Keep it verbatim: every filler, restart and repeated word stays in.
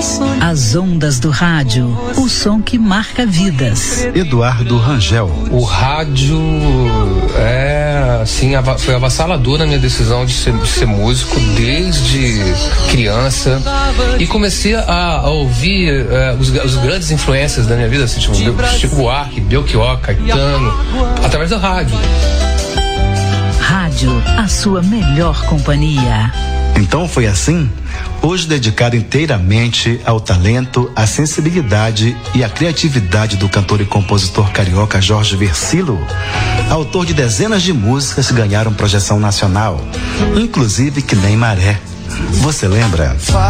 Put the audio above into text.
As ondas do rádio, o som que marca vidas. Eduardo Rangel. O rádio é, assim, foi avassalador na minha decisão de ser, de ser músico desde criança, e comecei a, a ouvir uh, os, os grandes influências da minha vida, assim, tipo Chico Buarque, Belchior, Caetano, através da rádio. Rádio, a sua melhor companhia. Então foi assim? Hoje dedicado inteiramente ao talento, à sensibilidade e à criatividade do cantor e compositor carioca Jorge Versilo, autor de dezenas de músicas que ganharam projeção nacional, inclusive Que Nem Maré. Você lembra?